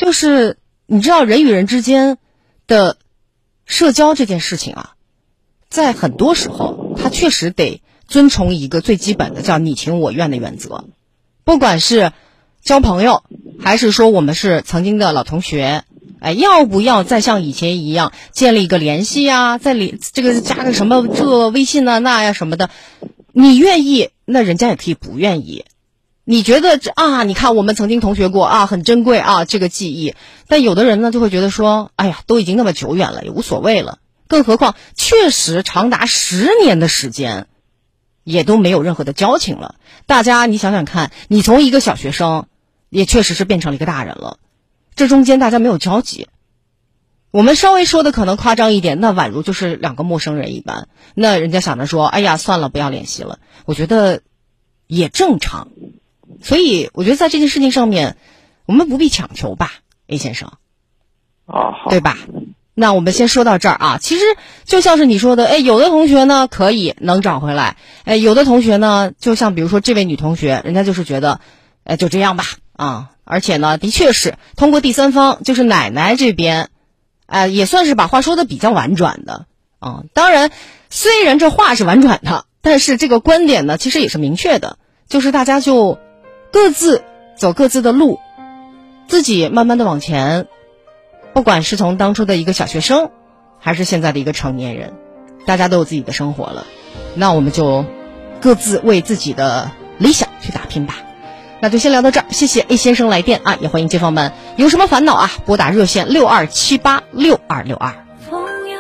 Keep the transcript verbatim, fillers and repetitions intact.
就是你知道人与人之间的社交这件事情啊，在很多时候它确实得遵从一个最基本的叫你情我愿的原则。不管是交朋友，还是说我们是曾经的老同学，哎，要不要再像以前一样建立一个联系啊，再里这个加个什么这微信啊那呀什么的，你愿意，那人家也可以不愿意。你觉得这啊，你看我们曾经同学过啊，很珍贵啊这个记忆，但有的人呢就会觉得说，哎呀，都已经那么久远了，也无所谓了。更何况确实长达十年的时间也都没有任何的交情了。大家你想想看，你从一个小学生也确实是变成了一个大人了，这中间大家没有交集，我们稍微说的可能夸张一点，那宛如就是两个陌生人一般。那人家想着说，哎呀算了，不要联系了，我觉得也正常。所以我觉得在这件事情上面我们不必强求吧 A 先生啊，好， 对吧？那我们先说到这儿啊。其实就像是你说的，哎，有的同学呢可以能找回来，哎，有的同学呢就像比如说这位女同学，人家就是觉得哎就这样吧啊。而且呢的确是通过第三方，就是奶奶这边呃也算是把话说的比较婉转的啊。当然虽然这话是婉转的，但是这个观点呢其实也是明确的，就是大家就各自走各自的路，自己慢慢的往前。不管是从当初的一个小学生，还是现在的一个成年人，大家都有自己的生活了，那我们就各自为自己的理想去打拼吧。那就先聊到这儿，谢谢 A 先生来电啊，也欢迎街坊们有什么烦恼啊，拨打热线六二七八六二六二。